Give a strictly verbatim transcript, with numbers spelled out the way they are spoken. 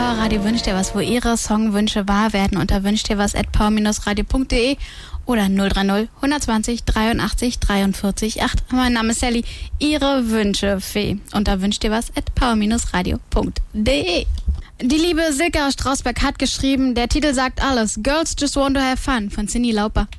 Radio Wünsch dir was, wo ihre Songwünsche wahr werden unter wünsch dir was at power radio punkt de oder null drei null hundertzwanzig dreiundachtzig dreiundvierzig acht. Mein Name ist Sally, ihre Wünschefee unter wünsch dir was at power radio punkt de. Die liebe Silke aus Strausberg hat geschrieben, der Titel sagt alles. Girls Just Want to Have Fun von Cyndi Lauper.